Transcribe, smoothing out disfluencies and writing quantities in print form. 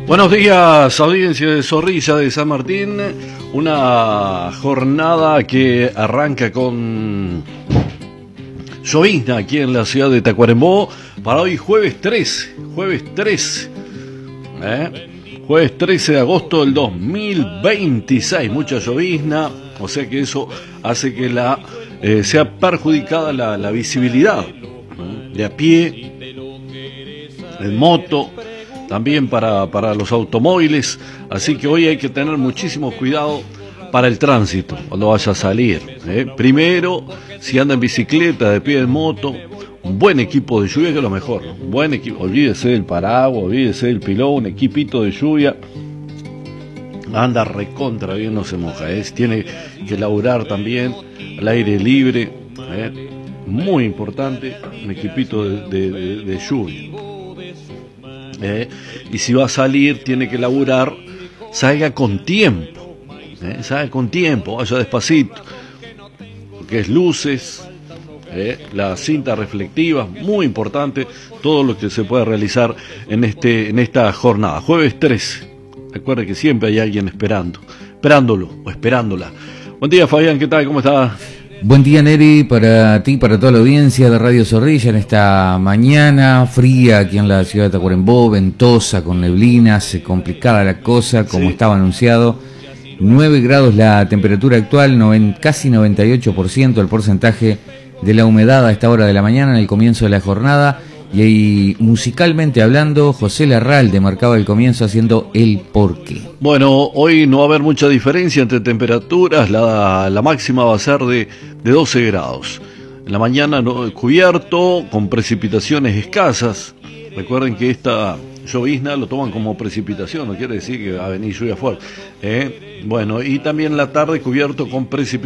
Buenos días, audiencia de Zorrilla de San Martín. Una jornada que arranca con llovizna aquí en la ciudad de Tacuarembó para hoy jueves 13. Jueves 13 de agosto del 2026. Mucha llovizna, o sea que eso hace que sea perjudicada la visibilidad de a pie, en moto, también para los automóviles, así que hoy hay que tener muchísimo cuidado para el tránsito cuando vaya a salir. Primero, si anda en bicicleta, de pie, en moto, un buen equipo de lluvia, que es lo mejor, ¿no? Un buen equipo, olvídese del paraguas, olvídese del pilón, un equipito de lluvia, anda recontra bien, no se moja, tiene que laburar también al aire libre, muy importante, un equipito de lluvia. Y si va a salir, tiene que laburar, salga con tiempo, vaya despacito, porque es luces, las cintas reflectivas, muy importante, todo lo que se puede realizar en esta jornada, jueves 13. Recuerde que siempre hay alguien esperándolo o esperándola. Buen día, Fabián, ¿qué tal? ¿Cómo está? Buen día, Neri, para ti, para toda la audiencia de Radio Zorrilla en esta mañana fría aquí en la ciudad de Tacuarembó, ventosa, con neblinas, complicada la cosa, como estaba anunciado. 9 grados la temperatura actual, casi 98% el porcentaje de la humedad a esta hora de la mañana, en el comienzo de la jornada. Y ahí, musicalmente hablando, José Larralde marcaba el comienzo haciendo El Porqué. Bueno, hoy no va a haber mucha diferencia entre temperaturas, la máxima va a ser de 12 grados. En la mañana cubierto, con precipitaciones escasas. Recuerden que esta llovizna lo toman como precipitación, no quiere decir que va a venir lluvia fuerte. Bueno, y también la tarde cubierto con precipitaciones.